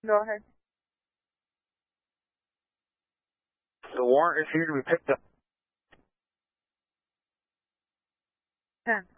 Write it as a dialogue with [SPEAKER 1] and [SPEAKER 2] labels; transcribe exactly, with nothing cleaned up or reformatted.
[SPEAKER 1] Go ahead.
[SPEAKER 2] The warrant is here to be picked up.
[SPEAKER 1] ten.